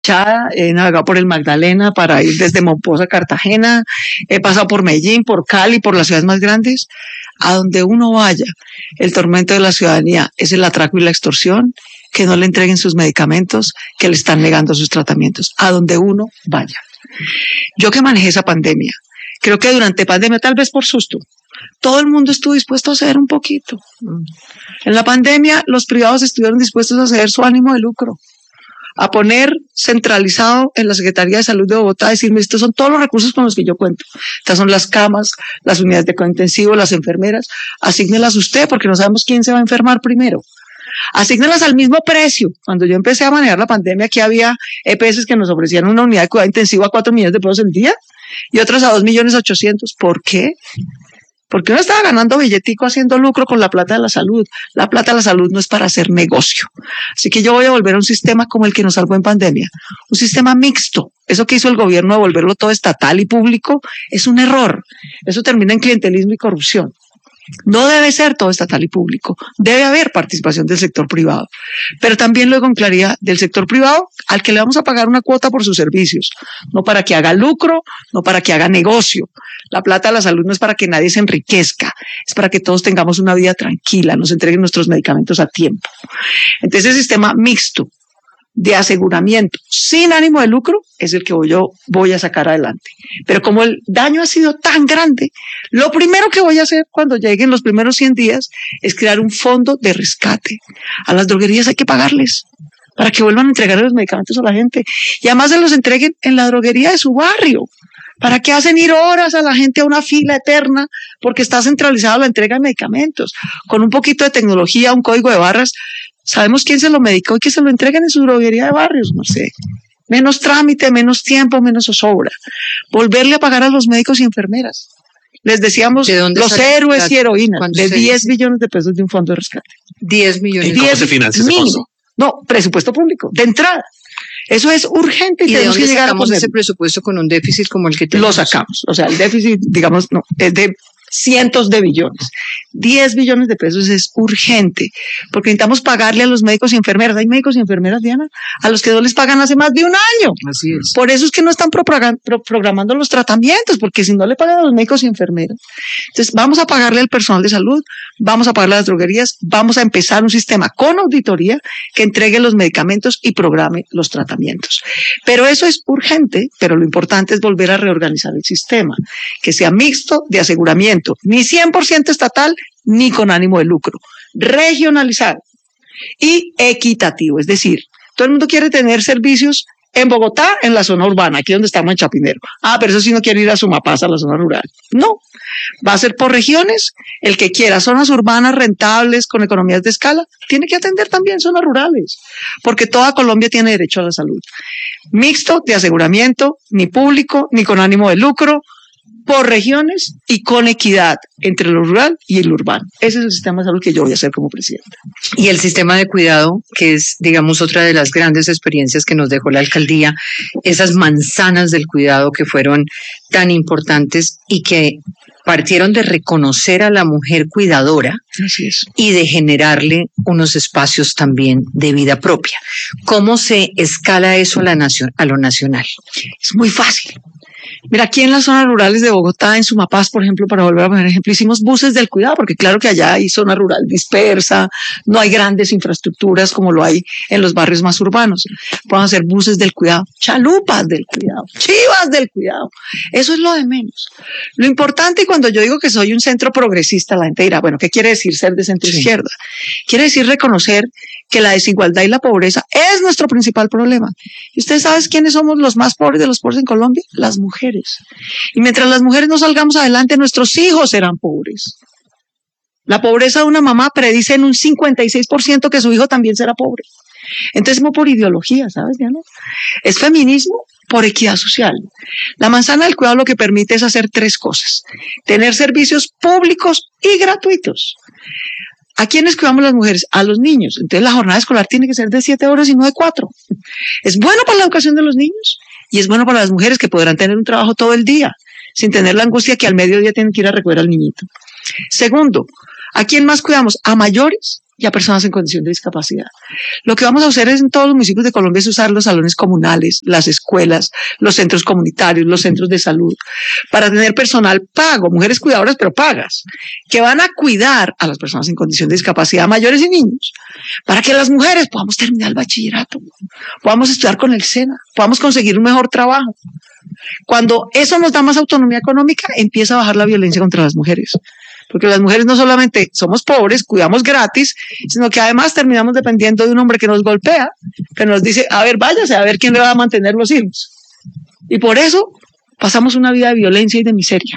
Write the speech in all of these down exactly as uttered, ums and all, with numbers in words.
He navegado por el Magdalena para ir desde Mompox a Cartagena, he pasado por Medellín, por Cali, por las ciudades más grandes. A donde uno vaya, el tormento de la ciudadanía es el atraco y la extorsión, que no le entreguen sus medicamentos, que le están negando sus tratamientos, a donde uno vaya. Yo que manejé esa pandemia, creo que durante pandemia, tal vez por susto, todo el mundo estuvo dispuesto a ceder un poquito. En la pandemia, los privados estuvieron dispuestos a ceder su ánimo de lucro, a poner centralizado en la Secretaría de Salud de Bogotá, a decirme, estos son todos los recursos con los que yo cuento. Estas son las camas, las unidades de cuidado intensivo, las enfermeras. Asígnelas usted, porque no sabemos quién se va a enfermar primero. Asígnelas al mismo precio. Cuando yo empecé a manejar la pandemia, aquí había E P S que nos ofrecían una unidad de cuidado intensivo a cuatro millones de pesos el día y otras a dos millones ochocientos. ¿Por qué? Porque uno estaba ganando billetico haciendo lucro con la plata de la salud. La plata de la salud no es para hacer negocio. Así que yo voy a volver a un sistema como el que nos salvó en pandemia. Un sistema mixto. Eso que hizo el gobierno de volverlo todo estatal y público es un error. Eso termina en clientelismo y corrupción. No debe ser todo estatal y público. Debe haber participación del sector privado. Pero también luego en claridad del sector privado al que le vamos a pagar una cuota por sus servicios. No para que haga lucro, no para que haga negocio. La plata de la salud no es para que nadie se enriquezca. Es para que todos tengamos una vida tranquila, nos entreguen nuestros medicamentos a tiempo. Entonces, el sistema mixto de aseguramiento sin ánimo de lucro es el que yo voy a sacar adelante. Pero como el daño ha sido tan grande, lo primero que voy a hacer cuando lleguen los primeros cien días es crear un fondo de rescate. A las droguerías hay que pagarles para que vuelvan a entregar los medicamentos a la gente y además se los entreguen en la droguería de su barrio. ¿Para qué hacen ir horas a la gente a una fila eterna? Porque está centralizada la entrega de medicamentos. Con un poquito de tecnología, un código de barras, sabemos quién se lo medicó y que se lo entreguen en su droguería de barrios, no sé. Menos trámite, menos tiempo, menos zozobra. Volverle a pagar a los médicos y enfermeras. Les decíamos los héroes y heroínas de diez billones de pesos de un fondo de rescate. diez millones. ¿Y cómo se financia ese fondo? No, presupuesto público, de entrada. Eso es urgente. ¿Y de dónde sacamos ese presupuesto con un déficit como el que tenemos? Lo sacamos. O sea, el déficit, digamos, no, es de cientos de billones. diez billones de pesos es urgente, porque necesitamos pagarle a los médicos y enfermeras. Hay médicos y enfermeras, Diana, a los que no les pagan hace más de un año. Así es. Por eso es que no están programando los tratamientos, porque si no le pagan a los médicos y enfermeras. Entonces, vamos a pagarle al personal de salud, vamos a pagarle a las droguerías, vamos a empezar un sistema con auditoría que entregue los medicamentos y programe los tratamientos. Pero eso es urgente, pero lo importante es volver a reorganizar el sistema, que sea mixto de aseguramiento, ni cien por ciento estatal, ni con ánimo de lucro, regionalizado y equitativo, es decir, todo el mundo quiere tener servicios en Bogotá, en la zona urbana, aquí donde estamos en Chapinero. Ah, pero eso sí no quiere ir a Sumapaz, a la zona rural. No, va a ser por regiones. El que quiera zonas urbanas rentables, con economías de escala, tiene que atender también zonas rurales, porque toda Colombia tiene derecho a la salud. Mixto de aseguramiento, ni público, ni con ánimo de lucro, por regiones y con equidad entre lo rural y el urbano. Ese es el sistema de salud que yo voy a hacer como presidenta. Y el sistema de cuidado, que es, digamos, otra de las grandes experiencias que nos dejó la alcaldía, esas manzanas del cuidado que fueron tan importantes y que partieron de reconocer a la mujer cuidadora. Así es. Y de generarle unos espacios también de vida propia. ¿Cómo se escala eso a, la nación, a lo nacional? Es muy fácil. Mira, aquí en las zonas rurales de Bogotá, en Sumapaz, por ejemplo, para volver a poner ejemplo, hicimos buses del cuidado, porque claro que allá hay zona rural dispersa, no hay grandes infraestructuras como lo hay en los barrios más urbanos. Podemos hacer buses del cuidado, chalupas del cuidado, chivas del cuidado. Eso es lo de menos. Lo importante, y cuando yo digo que soy un centro progresista, la gente dirá, bueno, ¿qué quiere decir ser de centro izquierda? Sí. Quiere decir reconocer que la desigualdad y la pobreza es nuestro principal problema. ¿Y ustedes saben quiénes somos los más pobres de los pobres en Colombia? Las mujeres. Y mientras las mujeres no salgamos adelante, nuestros hijos serán pobres. La pobreza de una mamá predice en un cincuenta y seis por ciento que su hijo también será pobre. Entonces, no por ideología, ¿sabes, Diana? Es feminismo por equidad social. La manzana del cuidado lo que permite es hacer tres cosas. Tener servicios públicos y gratuitos. ¿A quiénes cuidamos las mujeres? A los niños. Entonces, la jornada escolar tiene que ser de siete horas y no de cuatro. Es bueno para la educación de los niños y es bueno para las mujeres que podrán tener un trabajo todo el día, sin tener la angustia que al mediodía tienen que ir a recoger al niñito. Segundo, ¿a quién más cuidamos? A mayores y a personas en condición de discapacidad. Lo que vamos a hacer es en todos los municipios de Colombia es usar los salones comunales, las escuelas, los centros comunitarios, los centros de salud, para tener personal pago, mujeres cuidadoras pero pagas, que van a cuidar a las personas en condición de discapacidad, mayores y niños, para que las mujeres podamos terminar el bachillerato, podamos estudiar con el SENA, podamos conseguir un mejor trabajo. Cuando eso nos da más autonomía económica, empieza a bajar la violencia contra las mujeres. Porque las mujeres no solamente somos pobres, cuidamos gratis, sino que además terminamos dependiendo de un hombre que nos golpea, que nos dice, a ver, váyase, a ver quién le va a mantener los hijos. Y por eso pasamos una vida de violencia y de miseria.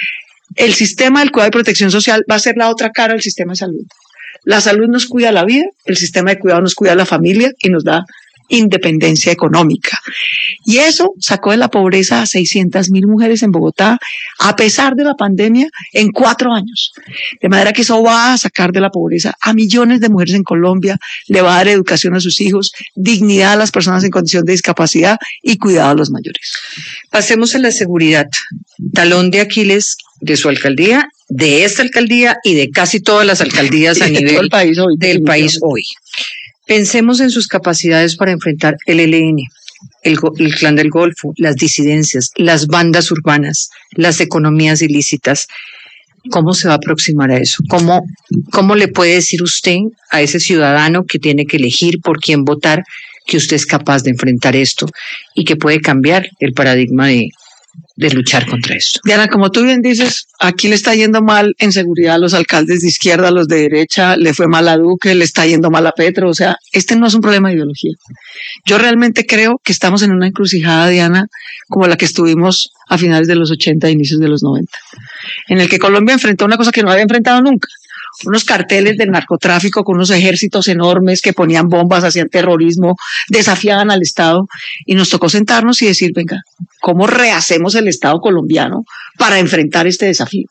El sistema del cuidado y protección social va a ser la otra cara del sistema de salud. La salud nos cuida la vida, el sistema de cuidado nos cuida la familia y nos da independencia económica. Y eso sacó de la pobreza a seiscientas mil mujeres en Bogotá, a pesar de la pandemia, en cuatro años. De manera que eso va a sacar de la pobreza a millones de mujeres en Colombia, le va a dar educación a sus hijos, dignidad a las personas en condición de discapacidad y cuidado a los mayores. Pasemos a la seguridad, talón de Aquiles de su alcaldía, de esta alcaldía y de casi todas las alcaldías a nivel del país hoy. Del país hoy. Pensemos en sus capacidades para enfrentar el E L N, el, el Clan del Golfo, las disidencias, las bandas urbanas, las economías ilícitas. ¿Cómo se va a aproximar a eso? ¿Cómo, cómo le puede decir usted a ese ciudadano que tiene que elegir por quién votar que usted es capaz de enfrentar esto y que puede cambiar el paradigma de, de luchar contra esto? Diana, como tú bien dices, aquí le está yendo mal en seguridad a los alcaldes de izquierda, a los de derecha, le fue mal a Duque, le está yendo mal a Petro, o sea, este no es un problema de ideología. Yo realmente creo que estamos en una encrucijada, Diana, como la que estuvimos a finales de los ochenta e inicios de los noventa, en el que Colombia enfrentó una cosa que no había enfrentado nunca, unos carteles del narcotráfico con unos ejércitos enormes que ponían bombas, hacían terrorismo, desafiaban al Estado, y nos tocó sentarnos y decir, venga, ¿cómo rehacemos el Estado colombiano para enfrentar este desafío?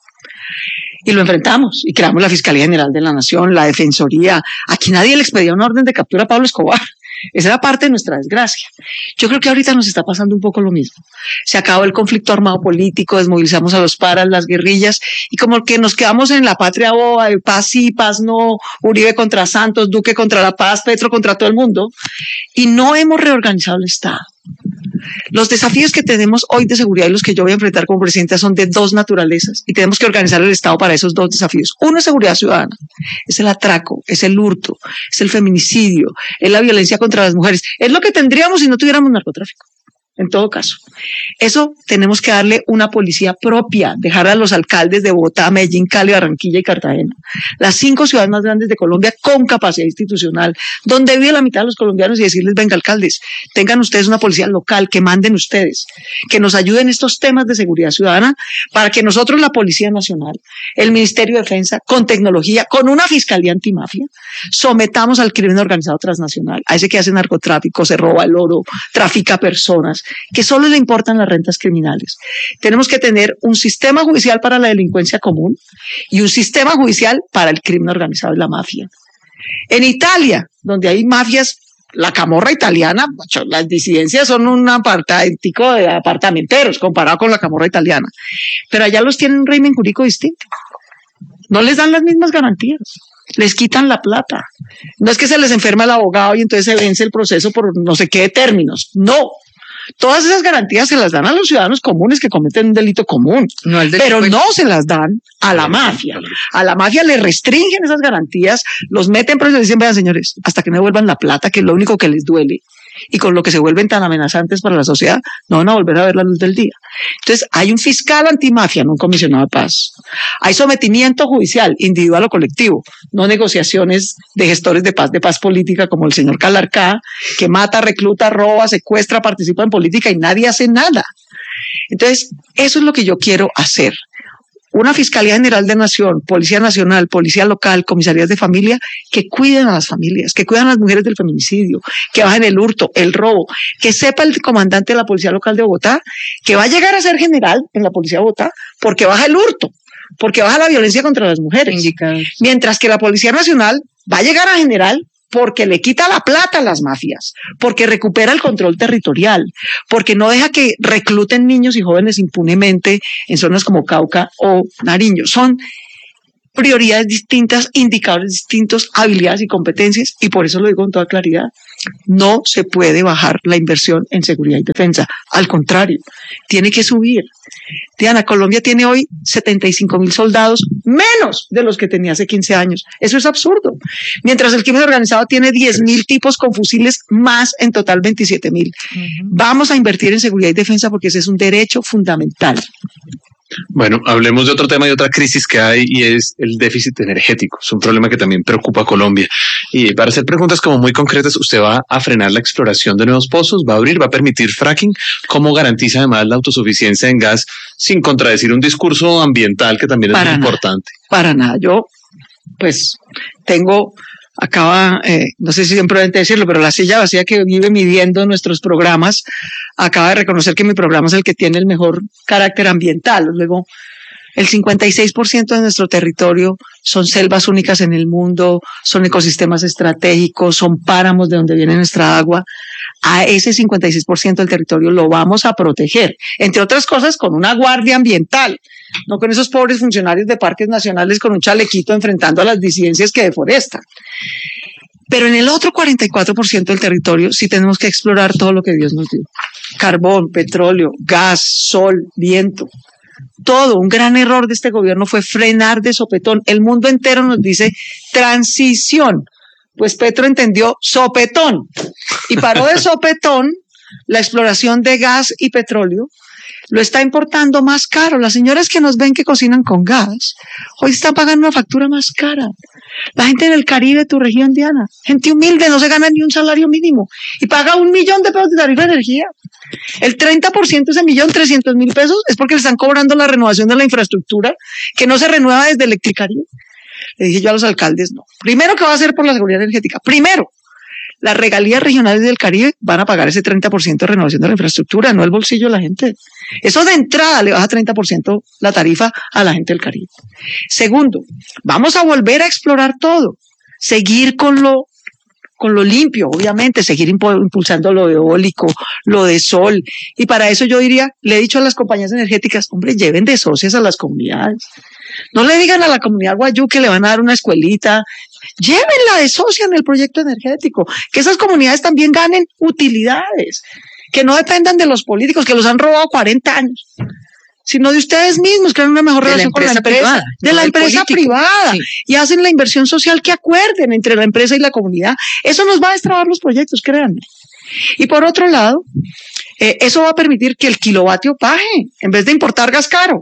Y lo enfrentamos y creamos la Fiscalía General de la Nación, la Defensoría. Aquí nadie le expedía una orden de captura a Pablo Escobar. Esa era parte de nuestra desgracia. Yo creo que ahorita nos está pasando un poco lo mismo. Se acabó el conflicto armado político, desmovilizamos a los paras, las guerrillas, y como que nos quedamos en la patria boba de paz sí, paz no, Uribe contra Santos, Duque contra la paz, Petro contra todo el mundo, y no hemos reorganizado el Estado. Los desafíos que tenemos hoy de seguridad y los que yo voy a enfrentar como presidenta son de dos naturalezas y tenemos que organizar el Estado para esos dos desafíos. Uno es seguridad ciudadana, es el atraco, es el hurto, es el feminicidio, es la violencia contra las mujeres. Es lo que tendríamos si no tuviéramos narcotráfico. En todo caso, eso tenemos que darle una policía propia, dejar a los alcaldes de Bogotá, Medellín, Cali, Barranquilla y Cartagena, las cinco ciudades más grandes de Colombia con capacidad institucional, donde vive la mitad de los colombianos, y decirles, venga, alcaldes, tengan ustedes una policía local, que manden ustedes, que nos ayuden en estos temas de seguridad ciudadana, para que nosotros, la Policía Nacional, el Ministerio de Defensa, con tecnología, con una fiscalía antimafia, sometamos al crimen organizado transnacional, a ese que hace narcotráfico, se roba el oro, trafica personas, que solo le importan las rentas criminales. Tenemos que tener un sistema judicial para la delincuencia común y un sistema judicial para el crimen organizado y la mafia. En Italia, donde hay mafias, la camorra italiana, las disidencias son un apartamentico de apartamenteros comparado con la camorra italiana, pero allá los tienen un régimen jurídico distinto. No les dan las mismas garantías. Les quitan la plata. No es que se les enferma el abogado y entonces se vence el proceso por no sé qué términos. No. Todas esas garantías se las dan a los ciudadanos comunes que cometen un delito común, no pero no se las dan a la mafia. A la mafia le restringen esas garantías, los meten presos y dicen, vean señores, hasta que no devuelvan la plata, que es lo único que les duele, y con lo que se vuelven tan amenazantes para la sociedad, no van a volver a ver la luz del día. Entonces, hay un fiscal antimafia, no un comisionado de paz. Hay sometimiento judicial, individual o colectivo, no negociaciones de gestores de paz, de paz política, como el señor Calarcá, que mata, recluta, roba, secuestra, participa en política y nadie hace nada. Entonces, eso es lo que yo quiero hacer. Una Fiscalía General de Nación, Policía Nacional, Policía Local, Comisarías de Familia, que cuiden a las familias, que cuiden a las mujeres del feminicidio, que bajen el hurto, el robo, que sepa el comandante de la Policía Local de Bogotá que va a llegar a ser general en la Policía de Bogotá porque baja el hurto, porque baja la violencia contra las mujeres. Indicados. Mientras que la Policía Nacional va a llegar a general porque le quita la plata a las mafias, porque recupera el control territorial, porque no deja que recluten niños y jóvenes impunemente en zonas como Cauca o Nariño. Son prioridades distintas, indicadores distintos, habilidades y competencias, y por eso lo digo con toda claridad. No se puede bajar la inversión en seguridad y defensa. Al contrario, tiene que subir. Diana, Colombia tiene hoy setenta y cinco mil soldados menos de los que tenía hace quince años. Eso es absurdo. Mientras el crimen organizado tiene diez mil tipos con fusiles más, en total veintisiete mil. Uh-huh. Vamos a invertir en seguridad y defensa porque ese es un derecho fundamental. Bueno, hablemos de otro tema y otra crisis que hay, y es el déficit energético. Es un problema que también preocupa a Colombia. Y para hacer preguntas como muy concretas, ¿usted va a frenar la exploración de nuevos pozos? ¿Va a abrir? ¿Va a permitir fracking? ¿Cómo garantiza además la autosuficiencia en gas sin contradecir un discurso ambiental que también es para muy nada, importante? Para nada. Yo, pues, tengo... Acaba, eh, no sé si es imprudente decirlo, pero la silla vacía que vive midiendo nuestros programas acaba de reconocer que mi programa es el que tiene el mejor carácter ambiental. Luego, el cincuenta y seis por ciento de nuestro territorio son selvas únicas en el mundo, son ecosistemas estratégicos, son páramos de donde viene nuestra agua. A ese cincuenta y seis por ciento del territorio lo vamos a proteger, entre otras cosas con una guardia ambiental, no con esos pobres funcionarios de parques nacionales con un chalequito enfrentando a las disidencias que deforestan. Pero en el otro cuarenta y cuatro por ciento del territorio sí tenemos que explorar todo lo que Dios nos dio. Carbón, petróleo, gas, sol, viento. Todo. Un gran error de este gobierno fue frenar de sopetón. El mundo entero nos dice transición. Pues Petro entendió sopetón y paró de sopetón la exploración de gas y petróleo. Lo está importando más caro. Las señoras que nos ven que cocinan con gas, hoy están pagando una factura más cara. La gente del Caribe, tu región, Diana, gente humilde, no se gana ni un salario mínimo y paga un millón de pesos de tarifa de energía. El treinta por ciento de ese millón, trescientos mil pesos, es porque le están cobrando la renovación de la infraestructura que no se renueva desde Electricaribe. Le dije yo a los alcaldes, no. Primero, ¿qué va a hacer por la seguridad energética? Primero, las regalías regionales del Caribe van a pagar ese treinta por ciento de renovación de la infraestructura, no el bolsillo de la gente. Eso de entrada le baja treinta por ciento la tarifa a la gente del Caribe. Segundo, vamos a volver a explorar todo, seguir con lo, con lo limpio, obviamente, seguir impulsando lo eólico, lo de sol. Y para eso yo diría, le he dicho a las compañías energéticas, hombre, lleven de socias a las comunidades. No le digan a la comunidad Guayú que le van a dar una escuelita. Llévenla de socia en el proyecto energético. Que esas comunidades también ganen utilidades. Que no dependan de los políticos que los han robado cuarenta años, sino de ustedes mismos, que hagan una mejor relación con la empresa. Privada, de no la empresa político. privada. Sí. Y hacen la inversión social que acuerden entre la empresa y la comunidad. Eso nos va a destrabar los proyectos, créanme. Y por otro lado, eh, eso va a permitir que el kilovatio baje en vez de importar gas caro.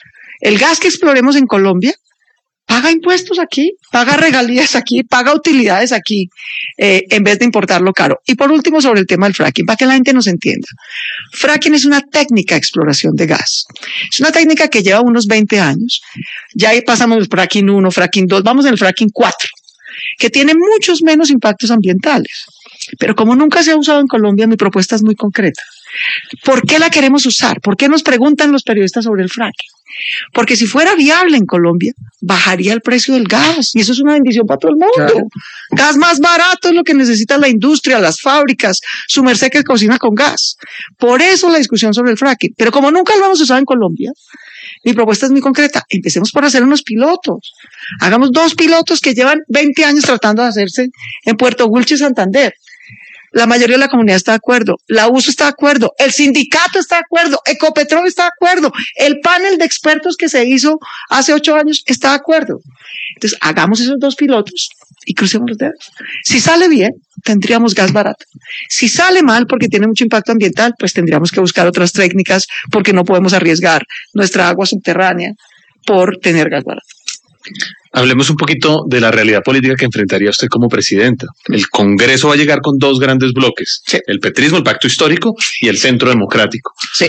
El gas que exploremos en Colombia paga impuestos aquí, paga regalías aquí, paga utilidades aquí, eh, en vez de importarlo caro. Y por último, sobre el tema del fracking, para que la gente nos entienda. Fracking es una técnica de exploración de gas. Es una técnica que lleva unos veinte años. Ya ahí pasamos el fracking uno, fracking dos, vamos en el fracking cuatro, que tiene muchos menos impactos ambientales. Pero como nunca se ha usado en Colombia, mi propuesta es muy concreta. ¿Por qué la queremos usar? ¿Por qué nos preguntan los periodistas sobre el fracking? Porque si fuera viable en Colombia, bajaría el precio del gas, y eso es una bendición para todo el mundo. Claro. Gas más barato es lo que necesita la industria, las fábricas, su merced que cocina con gas. Por eso la discusión sobre el fracking. Pero como nunca lo hemos usado en Colombia, mi propuesta es muy concreta. Empecemos por hacer unos pilotos. Hagamos dos pilotos que llevan veinte años tratando de hacerse en Puerto Wilches y Santander. La mayoría de la comunidad está de acuerdo, la U S O está de acuerdo, el sindicato está de acuerdo, Ecopetrol está de acuerdo, el panel de expertos que se hizo hace ocho años está de acuerdo. Entonces, hagamos esos dos pilotos y crucemos los dedos. Si sale bien, tendríamos gas barato. Si sale mal porque tiene mucho impacto ambiental, pues tendríamos que buscar otras técnicas porque no podemos arriesgar nuestra agua subterránea por tener gas barato. Hablemos un poquito de la realidad política que enfrentaría usted como presidenta. El Congreso va a llegar con dos grandes bloques, sí. El petrismo, el pacto histórico, y el centro democrático. Sí.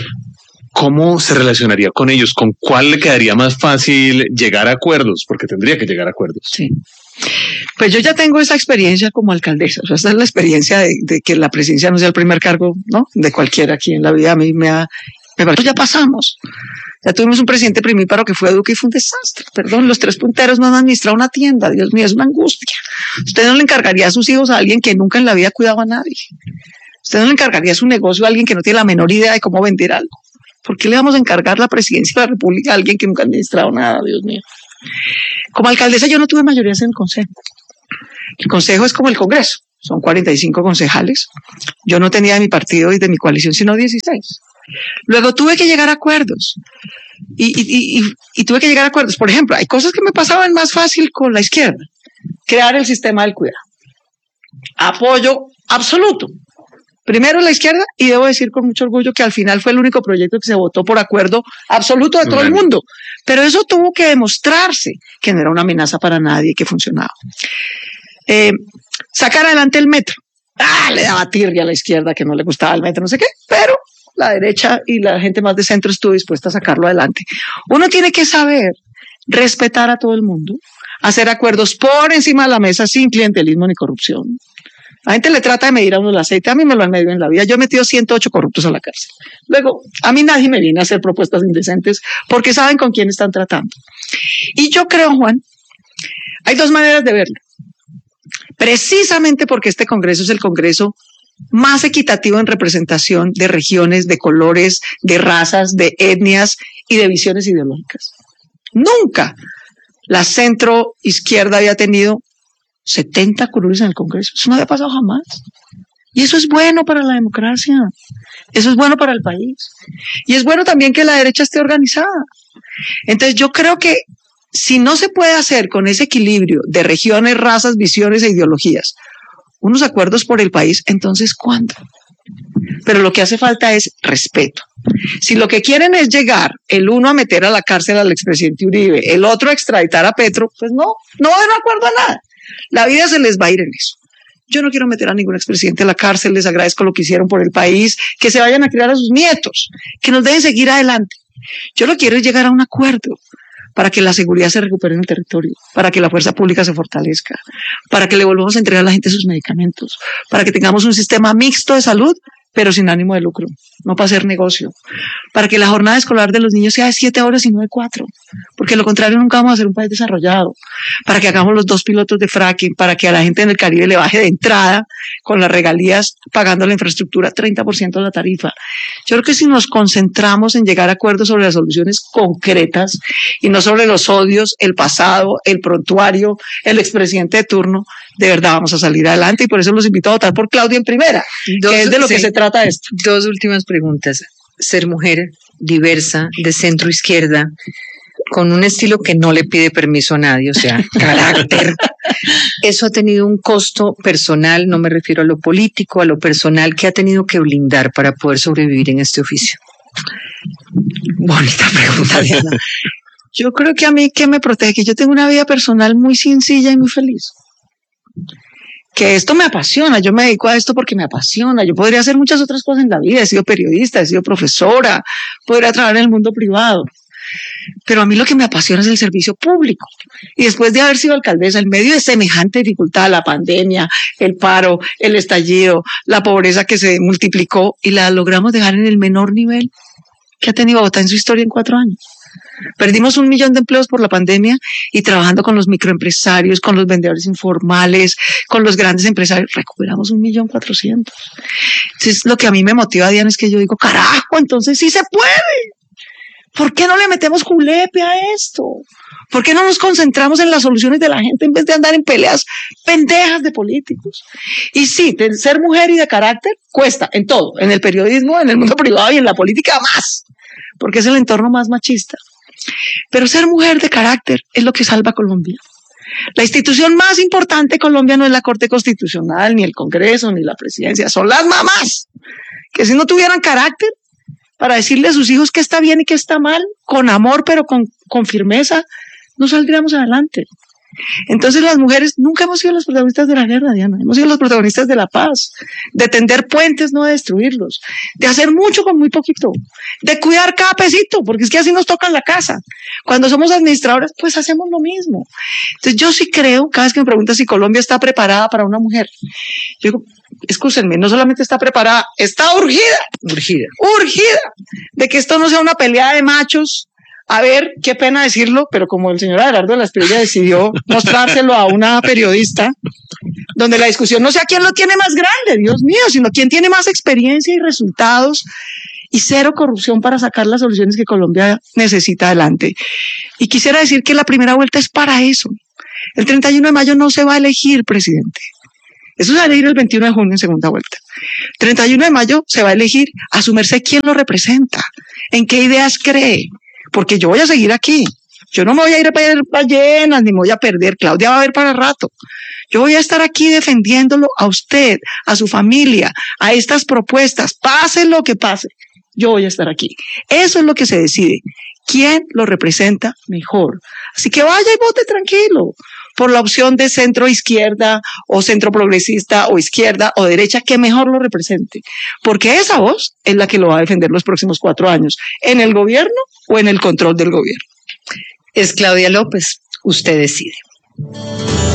¿Cómo se relacionaría con ellos? ¿Con cuál le quedaría más fácil llegar a acuerdos? Porque tendría que llegar a acuerdos. Sí. Pues yo ya tengo esa experiencia como alcaldesa. O sea, esa es la experiencia de, de que la presidencia no sea el primer cargo, ¿no? De cualquiera aquí en la vida. A mí me ha... Me parece, ya pasamos. Ya tuvimos un presidente primíparo que fue Duque y fue un desastre. Perdón, los tres punteros no han administrado una tienda. Dios mío, es una angustia. Usted no le encargaría a sus hijos a alguien que nunca en la vida cuidaba a nadie. Usted no le encargaría su negocio a alguien que no tiene la menor idea de cómo vender algo. ¿Por qué le vamos a encargar la presidencia de la República a alguien que nunca ha administrado nada? Dios mío. Como alcaldesa yo no tuve mayorías en el consejo. El consejo es como el Congreso, son cuarenta y cinco concejales. Yo no tenía de mi partido y de mi coalición sino dieciséis. Luego tuve que llegar a acuerdos. Y, y, y, y tuve que llegar a acuerdos. Por ejemplo, hay cosas que me pasaban más fácil con la izquierda. Crear el sistema del cuidado. Apoyo absoluto. Primero la izquierda, y debo decir con mucho orgullo que al final fue el único proyecto que se votó por acuerdo absoluto de todo bueno. el mundo. Pero eso tuvo que demostrarse que no era una amenaza para nadie, que funcionaba. Eh, sacar adelante el metro. Ah, le daba tirria a la izquierda que no le gustaba el metro, no sé qué, pero la derecha y la gente más de centro estuvo dispuesta a sacarlo adelante. Uno tiene que saber respetar a todo el mundo, hacer acuerdos por encima de la mesa sin clientelismo ni corrupción. La gente le trata de medir a uno el aceite, a mí me lo han medido en la vida, yo he metido ciento ocho corruptos a la cárcel. Luego, a mí nadie me viene a hacer propuestas indecentes porque saben con quién están tratando. Y yo creo, Juan, hay dos maneras de verlo. Precisamente porque este Congreso es el Congreso más equitativo en representación de regiones, de colores, de razas, de etnias y de visiones ideológicas. Nunca la centro izquierda había tenido setenta curules en el Congreso. Eso no había pasado jamás. Y eso es bueno para la democracia. Eso es bueno para el país. Y es bueno también que la derecha esté organizada. Entonces yo creo que si no se puede hacer con ese equilibrio de regiones, razas, visiones e ideologías unos acuerdos por el país, entonces ¿cuándo? Pero lo que hace falta es respeto. Si lo que quieren es llegar, el uno a meter a la cárcel al expresidente Uribe, el otro a extraditar a Petro, pues no, no va a haber acuerdo a nada. La vida se les va a ir en eso. Yo no quiero meter a ningún expresidente a la cárcel, les agradezco lo que hicieron por el país, que se vayan a criar a sus nietos, que nos dejen seguir adelante. Yo lo que quiero es llegar a un acuerdo para que la seguridad se recupere en el territorio, para que la fuerza pública se fortalezca, para que le volvamos a entregar a la gente sus medicamentos, para que tengamos un sistema mixto de salud, pero sin ánimo de lucro, no para hacer negocio, para que la jornada escolar de los niños sea de siete horas y no de cuatro, porque de lo contrario nunca vamos a ser un país desarrollado, para que hagamos los dos pilotos de fracking, para que a la gente en el Caribe le baje de entrada con las regalías pagando la infraestructura treinta por ciento de la tarifa. Yo creo que si nos concentramos en llegar a acuerdos sobre las soluciones concretas y no sobre los odios, el pasado, el prontuario, el expresidente de turno, de verdad vamos a salir adelante y por eso los invito a votar por Claudia en primera, Dos, que es de lo sí. que se trata esto. Dos últimas preguntas. Ser mujer diversa, de centro izquierda, con un estilo que no le pide permiso a nadie, o sea, carácter. Eso ha tenido un costo personal, no me refiero a lo político, a lo personal, que ha tenido que blindar para poder sobrevivir en este oficio. Bonita pregunta, Diana. Yo creo que a mí, ¿qué me protege? Que yo tengo una vida personal muy sencilla y muy feliz. Que esto me apasiona, yo me dedico a esto porque me apasiona, yo podría hacer muchas otras cosas en la vida, he sido periodista, he sido profesora, podría trabajar en el mundo privado, pero a mí lo que me apasiona es el servicio público, y después de haber sido alcaldesa, en medio de semejante dificultad, la pandemia, el paro, el estallido, la pobreza que se multiplicó, y la logramos dejar en el menor nivel que ha tenido Bogotá en su historia en cuatro años. Perdimos un millón de empleos por la pandemia y trabajando con los microempresarios, con los vendedores informales, con los grandes empresarios, recuperamos un millón cuatrocientos. Entonces, lo que a mí me motiva, Diana, es que yo digo, carajo, entonces sí se puede. ¿Por qué no le metemos julepe a esto? ¿Por qué no nos concentramos en las soluciones de la gente en vez de andar en peleas pendejas de políticos? Y sí, ser mujer y de carácter cuesta en todo, en el periodismo, en el mundo privado y en la política más, porque es el entorno más machista. Pero ser mujer de carácter es lo que salva a Colombia. La institución más importante de Colombia no es la Corte Constitucional, ni el Congreso, ni la Presidencia, son las mamás, que si no tuvieran carácter para decirle a sus hijos qué está bien y qué está mal, con amor pero con, con firmeza, no saldríamos adelante. Entonces las mujeres nunca hemos sido las protagonistas de la guerra, Diana, hemos sido las protagonistas de la paz, de tender puentes, no de destruirlos, de hacer mucho con muy poquito, de cuidar cada pesito, porque es que así nos toca en la casa. Cuando somos administradoras, pues hacemos lo mismo. Entonces yo sí creo, cada vez que me preguntan si Colombia está preparada para una mujer, yo digo, escúchenme, no solamente está preparada, está urgida, urgida, urgida, de que esto no sea una pelea de machos. A ver, qué pena decirlo, pero como el señor Abelardo de la Espriella decidió mostrárselo a una periodista, donde la discusión no sea quién lo tiene más grande, Dios mío, sino quién tiene más experiencia y resultados y cero corrupción para sacar las soluciones que Colombia necesita adelante. Y quisiera decir que la primera vuelta es para eso. El treinta y uno de mayo no se va a elegir presidente. Eso se va a elegir el veintiuno de junio en segunda vuelta. treinta y uno de mayo se va a elegir a su merced quién lo representa, en qué ideas cree, porque yo voy a seguir aquí. Yo no me voy a ir a ver ballenas, ni me voy a perder. Claudia va a ver para rato. Yo voy a estar aquí defendiéndolo a usted, a su familia, a estas propuestas. Pase lo que pase, yo voy a estar aquí. Eso es lo que se decide. ¿Quién lo representa mejor? Así que vaya y vote tranquilo por la opción de centro izquierda o centro progresista o izquierda o derecha que mejor lo represente. Porque esa voz es la que lo va a defender los próximos cuatro años, en el gobierno o en el control del gobierno. Es Claudia López, usted decide.